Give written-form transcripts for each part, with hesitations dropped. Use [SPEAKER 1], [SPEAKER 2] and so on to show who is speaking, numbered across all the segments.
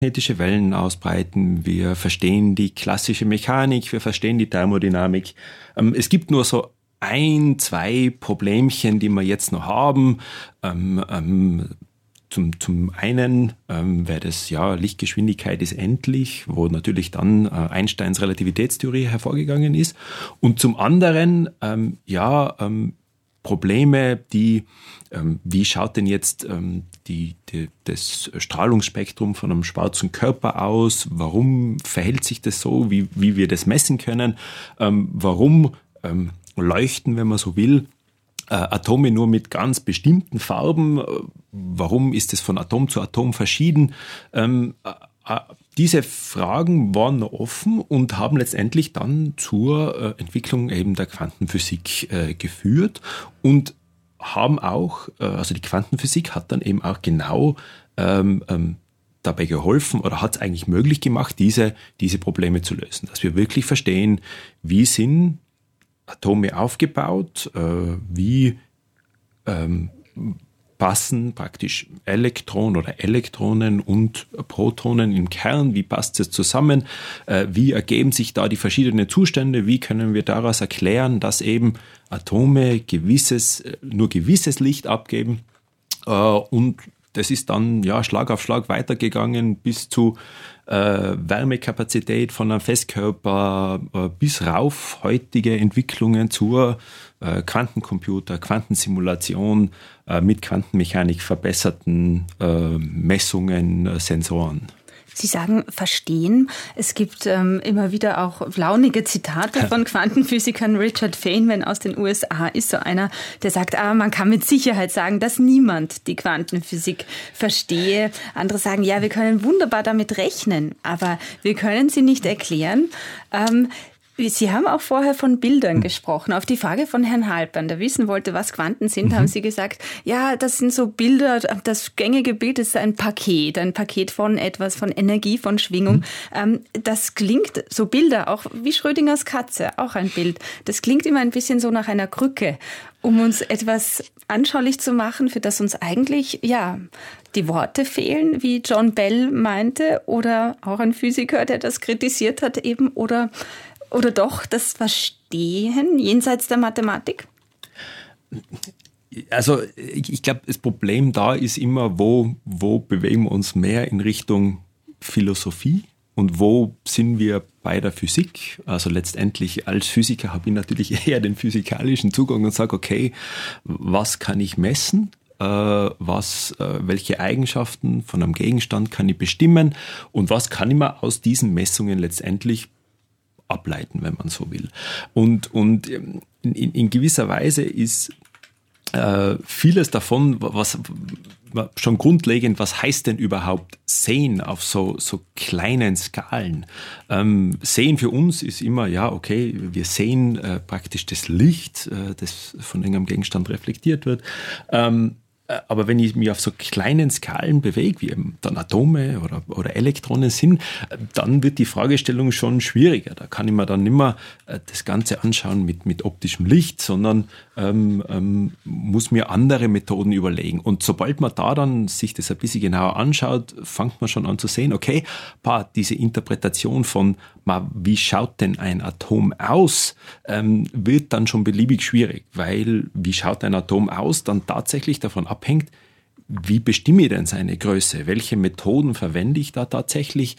[SPEAKER 1] magnetische Wellen ausbreiten, wir verstehen die klassische Mechanik, wir verstehen die Thermodynamik. Es gibt nur so 2 Problemchen, die wir jetzt noch haben. Zum einen wäre das, Lichtgeschwindigkeit ist endlich, wo natürlich dann Einsteins Relativitätstheorie hervorgegangen ist. Und zum anderen, Probleme, die, wie schaut denn jetzt das Strahlungsspektrum von einem schwarzen Körper aus? Warum verhält sich das so, wie wir das messen können? Warum leuchten, wenn man so will, Atome nur mit ganz bestimmten Farben? Warum ist es von Atom zu Atom verschieden? Diese Fragen waren noch offen und haben letztendlich dann zur Entwicklung eben der Quantenphysik geführt und haben auch, also die Quantenphysik hat dann eben auch genau dabei geholfen oder hat es eigentlich möglich gemacht, diese Probleme zu lösen. Dass wir wirklich verstehen, wie sind Atome aufgebaut, wie passen praktisch Elektronen und Protonen im Kern, wie passt es zusammen, wie ergeben sich da die verschiedenen Zustände, wie können wir daraus erklären, dass eben Atome nur gewisses Licht abgeben, und das ist dann Schlag auf Schlag weitergegangen bis zu Wärmekapazität von einem Festkörper bis rauf heutige Entwicklungen zur Quantencomputer, Quantensimulation mit Quantenmechanik verbesserten Messungen, Sensoren.
[SPEAKER 2] Sie sagen verstehen. Es gibt immer wieder auch launige Zitate von Quantenphysikern. Richard Feynman aus den USA ist so einer, der sagt, man kann mit Sicherheit sagen, dass niemand die Quantenphysik verstehe. Andere sagen, ja, wir können wunderbar damit rechnen, aber wir können sie nicht erklären. Sie haben auch vorher von Bildern gesprochen. Auf die Frage von Herrn Halpern, der wissen wollte, was Quanten sind, haben Sie gesagt, ja, das sind so Bilder, das gängige Bild ist ein Paket von etwas, von Energie, von Schwingung. Das klingt, so Bilder, auch wie Schrödingers Katze, auch ein Bild. Das klingt immer ein bisschen so nach einer Krücke, um uns etwas anschaulich zu machen, für das uns eigentlich, die Worte fehlen, wie John Bell meinte, oder auch ein Physiker, der das kritisiert hat eben, oder doch das Verstehen jenseits der Mathematik?
[SPEAKER 1] Also ich glaube, das Problem da ist immer, wo bewegen wir uns mehr in Richtung Philosophie und wo sind wir bei der Physik? Also letztendlich als Physiker habe ich natürlich eher den physikalischen Zugang und sage, okay, was kann ich messen? Welche Eigenschaften von einem Gegenstand kann ich bestimmen und was kann ich mir aus diesen Messungen letztendlich ableiten, wenn man so will. Und in gewisser Weise ist vieles davon, was schon grundlegend, was heißt denn überhaupt Sehen auf so kleinen Skalen? Sehen für uns ist immer, wir sehen praktisch das Licht, das von irgendeinem Gegenstand reflektiert wird. Aber wenn ich mich auf so kleinen Skalen bewege, wie eben dann Atome oder Elektronen sind, dann wird die Fragestellung schon schwieriger. Da kann ich mir dann nicht mehr das Ganze anschauen mit optischem Licht, sondern muss mir andere Methoden überlegen. Und sobald man da dann sich das ein bisschen genauer anschaut, fängt man schon an zu sehen, okay, diese Interpretation von, wie schaut denn ein Atom aus, wird dann schon beliebig schwierig, weil wie schaut ein Atom aus, dann tatsächlich davon abhängt, wie bestimme ich denn seine Größe, welche Methoden verwende ich da tatsächlich,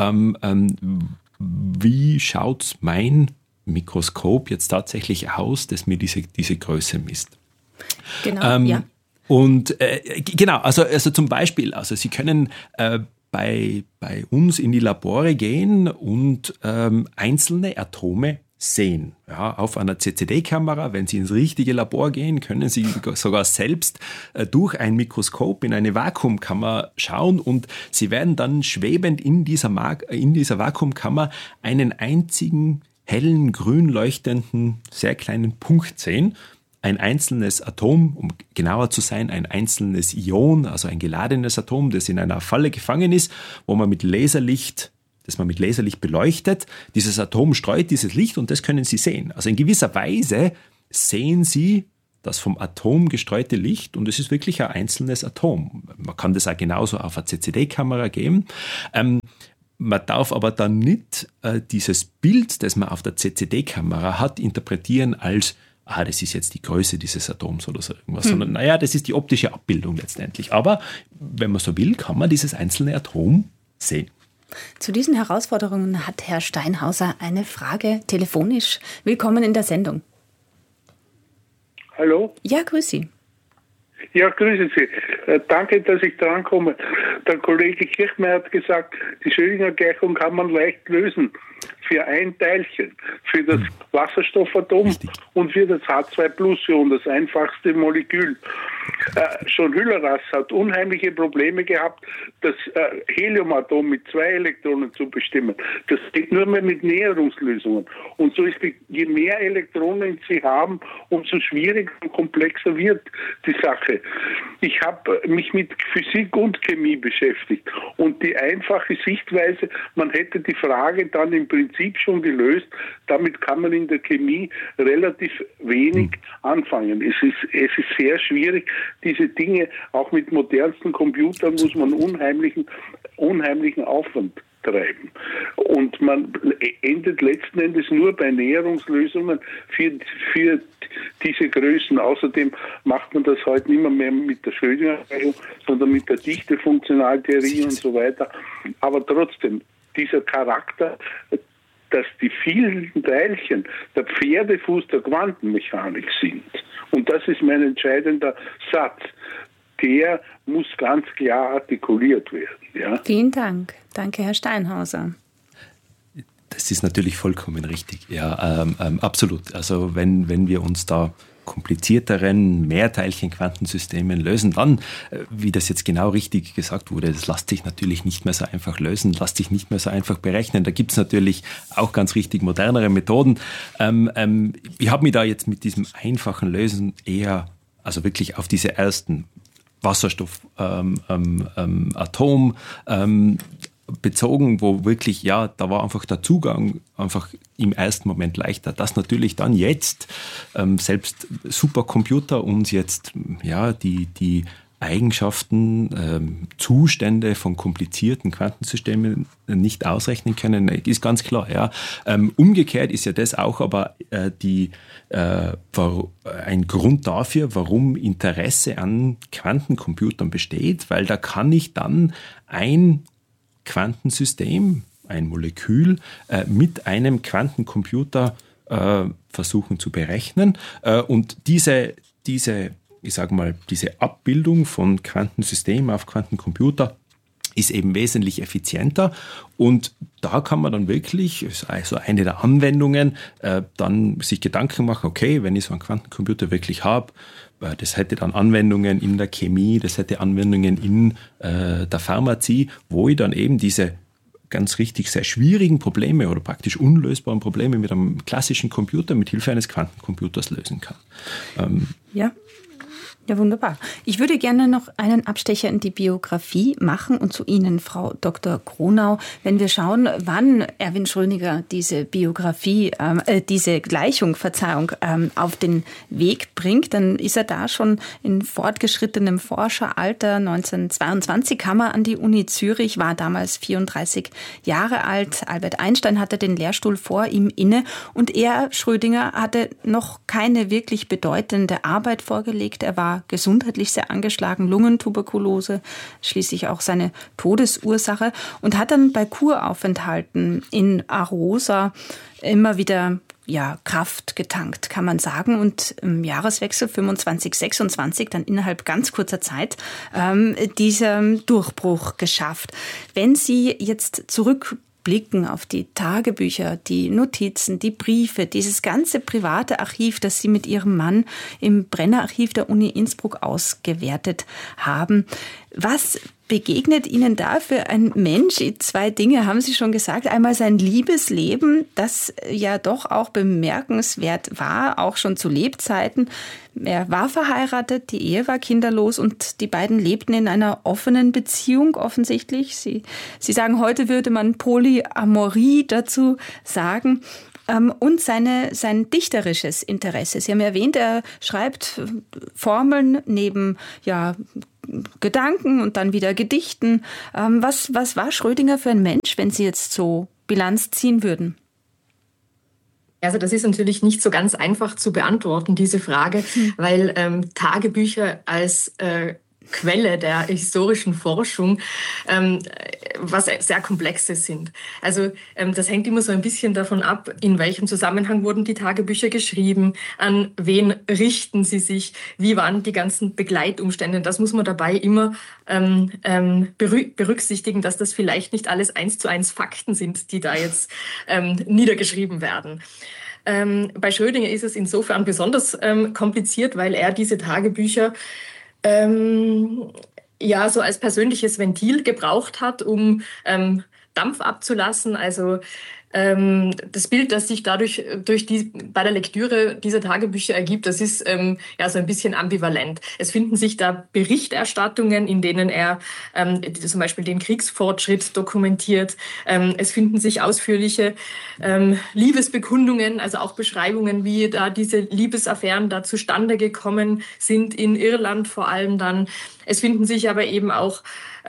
[SPEAKER 1] wie schaut mein Mikroskop jetzt tatsächlich aus, das mir diese Größe misst.
[SPEAKER 2] Genau, ja.
[SPEAKER 1] Und also zum Beispiel, also Sie können bei uns in die Labore gehen und einzelne Atome sehen. Ja, auf einer CCD-Kamera, wenn Sie ins richtige Labor gehen, können Sie sogar selbst durch ein Mikroskop in eine Vakuumkammer schauen und Sie werden dann schwebend in dieser Vakuumkammer einen einzigen hellen, grün leuchtenden, sehr kleinen Punkt sehen. Ein einzelnes Atom, um genauer zu sein, ein einzelnes Ion, also ein geladenes Atom, das in einer Falle gefangen ist, das man mit Laserlicht beleuchtet. Dieses Atom streut dieses Licht und das können Sie sehen. Also in gewisser Weise sehen Sie das vom Atom gestreute Licht, und es ist wirklich ein einzelnes Atom. Man kann das auch genauso auf eine CCD-Kamera geben. Man darf aber dann nicht dieses Bild, das man auf der CCD-Kamera hat, interpretieren als, das ist jetzt die Größe dieses Atoms oder so irgendwas, sondern das ist die optische Abbildung letztendlich. Aber wenn man so will, kann man dieses einzelne Atom sehen.
[SPEAKER 2] Zu diesen Herausforderungen hat Herr Steinhauser eine Frage telefonisch. Willkommen in der Sendung.
[SPEAKER 3] Hallo?
[SPEAKER 2] Ja, grüß Sie.
[SPEAKER 3] Ja, grüße Sie. Danke, dass ich drankomme. Der Kollege Kirchmeier hat gesagt, die Schrödinger-Gleichung kann man leicht lösen. Für ein Teilchen, für das Wasserstoffatom. Richtig. Und für das H2+-Ion, das einfachste Molekül. Schon Hüllerath hat unheimliche Probleme gehabt, das Heliumatom mit 2 Elektronen zu bestimmen. Das geht nur mehr mit Näherungslösungen. Und so ist je mehr Elektronen sie haben, umso schwieriger und komplexer wird die Sache. Ich habe mich mit Physik und Chemie beschäftigt. Und die einfache Sichtweise, man hätte die Frage dann im Prinzip schon gelöst. Damit kann man in der Chemie relativ wenig anfangen. Es ist sehr schwierig, diese Dinge, auch mit modernsten Computern muss man unheimlichen Aufwand treiben. Und man endet letzten Endes nur bei Näherungslösungen für diese Größen. Außerdem macht man das heute nicht mehr mit der Schrödinger-Gleichung, sondern mit der Dichtefunktionaltheorie und so weiter. Aber trotzdem, dieser Charakter, dass die vielen Teilchen der Pferdefuß der Quantenmechanik sind. Und das ist mein entscheidender Satz. Der muss ganz klar artikuliert werden. Ja?
[SPEAKER 2] Vielen Dank. Danke, Herr Steinhauser.
[SPEAKER 1] Das ist natürlich vollkommen richtig. Ja, absolut. Also wenn wir uns da komplizierteren Mehrteilchen-Quantensystemen lösen, dann, wie das jetzt genau richtig gesagt wurde, das lässt sich natürlich nicht mehr so einfach lösen, lässt sich nicht mehr so einfach berechnen. Da gibt es natürlich auch ganz richtig modernere Methoden. Ich habe mich da jetzt mit diesem einfachen Lösen eher, also wirklich auf diese ersten Wasserstoff-Atom bezogen, wo wirklich, da war einfach der Zugang einfach im ersten Moment leichter. Dass natürlich dann jetzt selbst Supercomputer uns jetzt die Eigenschaften, Zustände von komplizierten Quantensystemen nicht ausrechnen können, ist ganz klar. Ja. Umgekehrt ist ja das auch aber ein Grund dafür, warum Interesse an Quantencomputern besteht, weil da kann ich dann ein Quantensystem, ein Molekül, mit einem Quantencomputer versuchen zu berechnen. Und diese Abbildung von Quantensystem auf Quantencomputer ist eben wesentlich effizienter. Und da kann man dann wirklich, also eine der Anwendungen, dann sich Gedanken machen, okay, wenn ich so einen Quantencomputer wirklich habe, das hätte dann Anwendungen in der Chemie, das hätte Anwendungen in der Pharmazie, wo ich dann eben diese ganz richtig sehr schwierigen Probleme oder praktisch unlösbaren Probleme mit einem klassischen Computer mit Hilfe eines Quantencomputers lösen kann.
[SPEAKER 2] Ja, wunderbar. Ich würde gerne noch einen Abstecher in die Biografie machen und zu Ihnen, Frau Dr. Gronau. Wenn wir schauen, wann Erwin Schrödinger diese Gleichung auf den Weg bringt, dann ist er da schon in fortgeschrittenem Forscheralter. 1922 kam er an die Uni Zürich, war damals 34 Jahre alt. Albert Einstein hatte den Lehrstuhl vor ihm inne und Schrödinger, hatte noch keine wirklich bedeutende Arbeit vorgelegt. Er war gesundheitlich sehr angeschlagen, Lungentuberkulose, schließlich auch seine Todesursache, und hat dann bei Kuraufenthalten in Arosa immer wieder Kraft getankt, kann man sagen, und im Jahreswechsel 25/26 dann innerhalb ganz kurzer Zeit diesen Durchbruch geschafft. Wenn Sie jetzt zurückblicken auf die Tagebücher, die Notizen, die Briefe, dieses ganze private Archiv, das Sie mit Ihrem Mann im Brenner-Archiv der Uni Innsbruck ausgewertet haben, was begegnet Ihnen da für ein Mensch? 2 Dinge haben Sie schon gesagt. Einmal sein Liebesleben, das ja doch auch bemerkenswert war, auch schon zu Lebzeiten. Er war verheiratet, die Ehe war kinderlos und die beiden lebten in einer offenen Beziehung offensichtlich. Sie sagen, heute würde man Polyamorie dazu sagen. und sein dichterisches Interesse. Sie haben erwähnt, er schreibt Formeln neben Gedanken und dann wieder Gedichten. Was war Schrödinger für ein Mensch, wenn Sie jetzt so Bilanz ziehen würden?
[SPEAKER 4] Also das ist natürlich nicht so ganz einfach zu beantworten, diese Frage, weil Tagebücher als Quelle der historischen Forschung was sehr Komplexes sind. Also das hängt immer so ein bisschen davon ab, in welchem Zusammenhang wurden die Tagebücher geschrieben, an wen richten sie sich, wie waren die ganzen Begleitumstände. Das muss man dabei immer berücksichtigen, dass das vielleicht nicht alles 1:1 Fakten sind, die da jetzt niedergeschrieben werden. Bei Schrödinger ist es insofern besonders kompliziert, weil er diese Tagebücher so als persönliches Ventil gebraucht hat, um Dampf abzulassen. Also das Bild, das sich dadurch bei der Lektüre dieser Tagebücher ergibt, das ist so ein bisschen ambivalent. Es finden sich da Berichterstattungen, in denen er zum Beispiel den Kriegsfortschritt dokumentiert. Es finden sich ausführliche Liebesbekundungen, also auch Beschreibungen, wie da diese Liebesaffären da zustande gekommen sind, in Irland vor allem dann. Es finden sich aber eben auch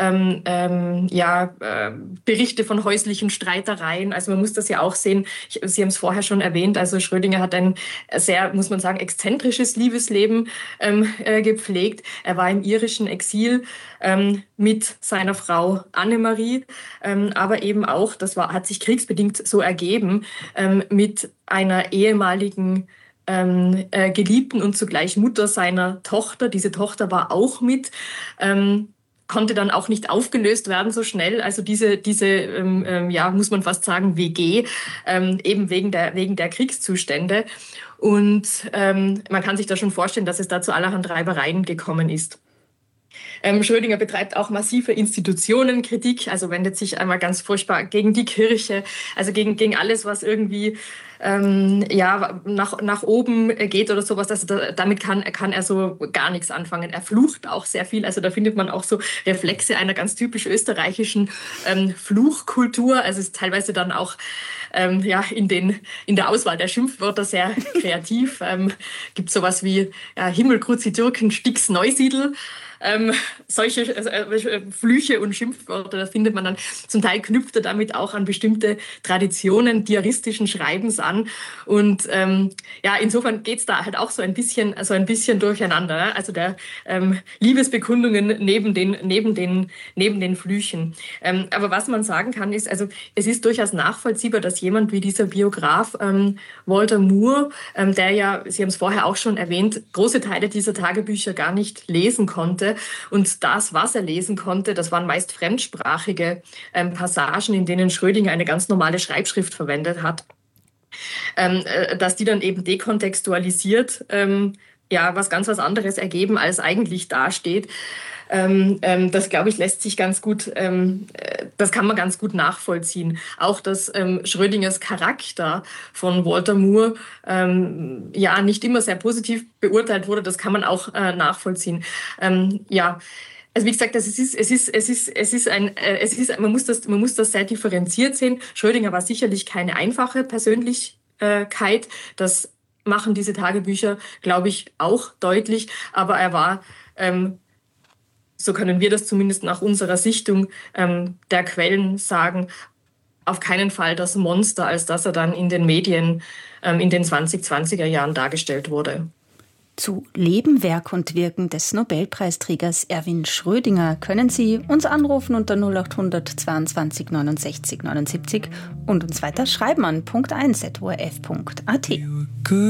[SPEAKER 4] Berichte von häuslichen Streitereien. Also man muss das ja auch sehen. Sie haben es vorher schon erwähnt. Also Schrödinger hat ein sehr, muss man sagen, exzentrisches Liebesleben gepflegt. Er war im irischen Exil mit seiner Frau Annemarie, aber eben auch, hat sich kriegsbedingt so ergeben, mit einer ehemaligen Geliebten und zugleich Mutter seiner Tochter. Diese Tochter war auch mit, konnte dann auch nicht aufgelöst werden so schnell. Also diese muss man fast sagen, WG, eben wegen der Kriegszustände. Und man kann sich da schon vorstellen, dass es da zu allerhand Reibereien gekommen ist. Schrödinger betreibt auch massive Institutionenkritik, also wendet sich einmal ganz furchtbar gegen die Kirche, also gegen alles, was irgendwie nach oben geht oder sowas. Also damit kann er so gar nichts anfangen. Er flucht auch sehr viel, also da findet man auch so Reflexe einer ganz typisch österreichischen Fluchkultur. Also es ist teilweise dann auch in der Auswahl der Schimpfwörter sehr kreativ. Gibt sowas wie Himmel, Kruzi, Türken, Stix, Neusiedl. Solche Flüche und Schimpfwörter, das findet man dann. Zum Teil knüpft er damit auch an bestimmte Traditionen diaristischen Schreibens an. Und insofern geht's da halt auch so ein bisschen durcheinander. Ne? Also der Liebesbekundungen neben den Flüchen. Aber was man sagen kann, ist, also es ist durchaus nachvollziehbar, dass jemand wie dieser Biograf Walter Moore, der ja, Sie haben es vorher auch schon erwähnt, große Teile dieser Tagebücher gar nicht lesen konnte. Und das, was er lesen konnte, das waren meist fremdsprachige Passagen, in denen Schrödinger eine ganz normale Schreibschrift verwendet hat. Dass die dann eben dekontextualisiert was anderes ergeben, als eigentlich dasteht. Das, glaube ich, lässt sich ganz gut, das kann man ganz gut nachvollziehen. Auch, dass Schrödingers Charakter von Walter Moore nicht immer sehr positiv beurteilt wurde, das kann man auch nachvollziehen. Also wie gesagt, man muss das sehr differenziert sehen. Schrödinger war sicherlich keine einfache Persönlichkeit. Das machen diese Tagebücher, glaube ich, auch deutlich. Aber er war, so können wir das zumindest nach unserer Sichtung der Quellen sagen, auf keinen Fall das Monster, als das er dann in den Medien in den 2020er Jahren dargestellt wurde.
[SPEAKER 2] Zu Leben, Werk und Wirken des Nobelpreisträgers Erwin Schrödinger können Sie uns anrufen unter 0800 22 69 79 und uns weiter schreiben an punkt1@orf.at.